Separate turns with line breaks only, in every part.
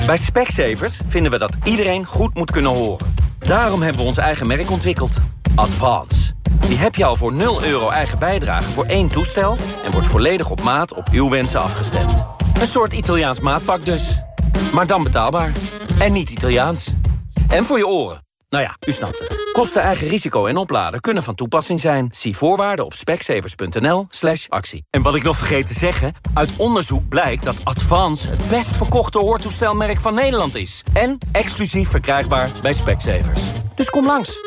Bij Specsavers vinden we dat iedereen goed moet kunnen horen. Daarom hebben we ons eigen merk ontwikkeld. Advance. Die heb je al voor €0 eigen bijdrage voor 1 toestel... en wordt volledig op maat op uw wensen afgestemd. Een soort Italiaans maatpak dus. Maar dan betaalbaar. En niet Italiaans. En voor je oren. Nou ja, u snapt het. Kosten, eigen risico en opladen kunnen van toepassing zijn. Zie voorwaarden op specsavers.nl/actie. En wat ik nog vergeet te zeggen... uit onderzoek blijkt dat Advance het best verkochte hoortoestelmerk van Nederland is. En exclusief verkrijgbaar bij Specsavers. Dus kom langs.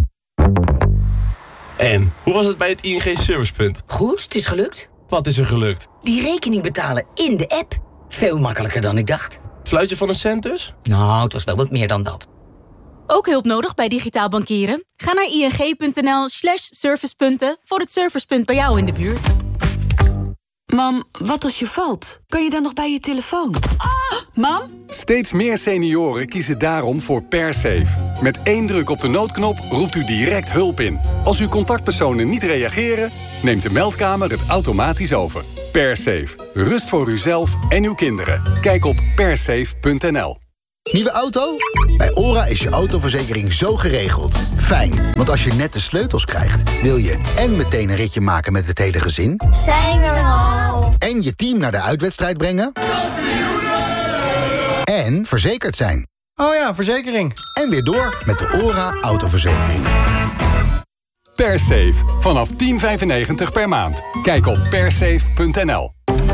En, hoe was het bij het ING Servicepunt?
Goed, het is gelukt.
Wat is er gelukt?
Die rekening betalen in de app. Veel makkelijker dan ik dacht.
Fluitje van een cent dus?
Nou, het was wel wat meer dan dat.
Ook hulp nodig bij digitaal bankieren? Ga naar ing.nl/servicepunten voor het servicepunt bij jou in de buurt.
Mam, wat als je valt? Kan je dan nog bij je telefoon? Mam?
Steeds meer senioren kiezen daarom voor PerSafe. Met 1 druk op de noodknop roept u direct hulp in. Als uw contactpersonen niet reageren, neemt de meldkamer het automatisch over. PerSafe. Rust voor uzelf en uw kinderen. Kijk op persafe.nl.
Nieuwe auto? Bij ORA is je autoverzekering zo geregeld. Fijn, want als je net de sleutels krijgt... wil je en meteen een ritje maken met het hele gezin...
Zijn we er al?
En je team naar de uitwedstrijd brengen... En verzekerd zijn.
Oh ja, verzekering.
En weer door met de ORA autoverzekering.
PerSafe. Vanaf €10,95 per maand. Kijk op persafe.nl.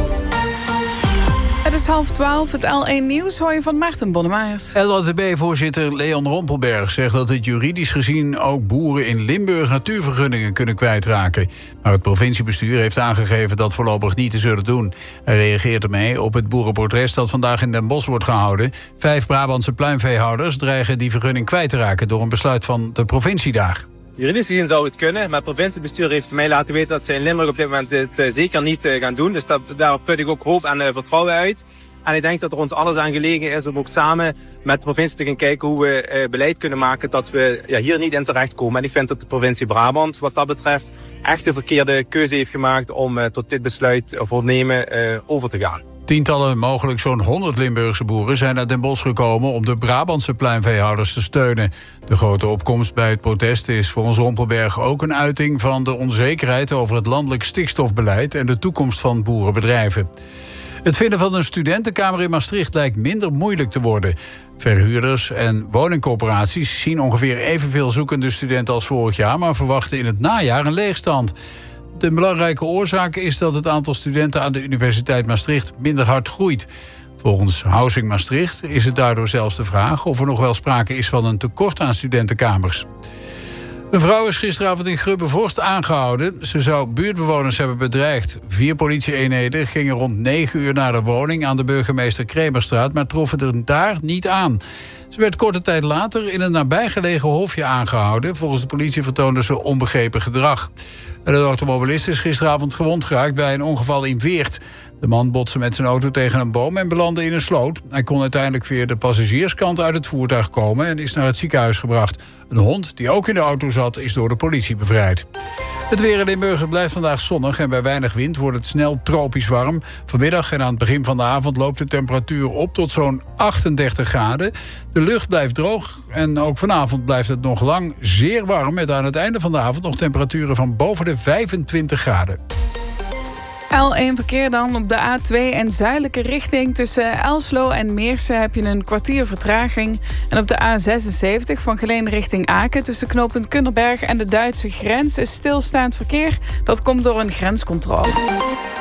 Het is 11:30, het L1 Nieuws hoor je van Maarten Bonnemeyers.
LATB-voorzitter Leon Rompelberg zegt dat het juridisch gezien ook boeren in Limburg natuurvergunningen kunnen kwijtraken. Maar het provinciebestuur heeft aangegeven dat voorlopig niet te zullen doen. Hij reageert ermee op het boerenprotest dat vandaag in Den Bosch wordt gehouden. 5 Brabantse pluimveehouders dreigen die vergunning kwijt te raken door een besluit van de provincie daar.
Juridisch gezien zou het kunnen, maar het provinciebestuur heeft mij laten weten dat ze in Limburg op dit moment het zeker niet gaan doen. Dus daar put ik ook hoop en vertrouwen uit. En ik denk dat er ons alles aan gelegen is om ook samen met de provincie te gaan kijken hoe we beleid kunnen maken dat we hier niet in terechtkomen. En ik vind dat de provincie Brabant wat dat betreft echt de verkeerde keuze heeft gemaakt om tot dit besluit voornemen over te gaan.
Tientallen, mogelijk zo'n 100 Limburgse boeren zijn naar Den Bosch gekomen om de Brabantse pluimveehouders te steunen. De grote opkomst bij het protest is volgens Rompelberg ook een uiting van de onzekerheid over het landelijk stikstofbeleid en de toekomst van boerenbedrijven. Het vinden van een studentenkamer in Maastricht lijkt minder moeilijk te worden. Verhuurders en woningcorporaties zien ongeveer evenveel zoekende studenten als vorig jaar, maar verwachten in het najaar een leegstand. De belangrijke oorzaak is dat het aantal studenten aan de Universiteit Maastricht minder hard groeit. Volgens Housing Maastricht is het daardoor zelfs de vraag of er nog wel sprake is van een tekort aan studentenkamers. Een vrouw is gisteravond in Grubbevorst aangehouden. Ze zou buurtbewoners hebben bedreigd. 4 politie-eenheden gingen rond 9 uur naar de woning aan de burgemeester Kremerstraat, maar troffen er daar niet aan. Ze werd korte tijd later in een nabijgelegen hofje aangehouden. Volgens de politie vertoonde ze onbegrepen gedrag. De automobilist is gisteravond gewond geraakt bij een ongeval in Weert. De man botste met zijn auto tegen een boom en belandde in een sloot. Hij kon uiteindelijk via de passagierskant uit het voertuig komen en is naar het ziekenhuis gebracht. Een hond die ook in de auto zat is door de politie bevrijd. Het weer in Limburg blijft vandaag zonnig en bij weinig wind wordt het snel tropisch warm. Vanmiddag en aan het begin van de avond loopt de temperatuur op tot zo'n 38 graden. De lucht blijft droog en ook vanavond blijft het nog lang zeer warm, met aan het einde van de avond nog temperaturen van boven de 25 graden.
L1 verkeer dan op de A2 en zuidelijke richting. Tussen Elslo en Meersen heb je een kwartier vertraging. En op de A76 van Geleen richting Aken tussen knooppunt Kunderberg en de Duitse grens is stilstaand verkeer. Dat komt door een grenscontrole.